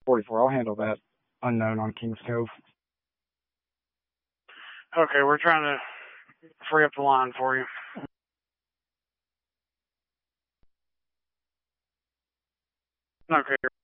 44. I'll handle that unknown on Kings Cove. Okay, we're trying to free up the line for you. Okay.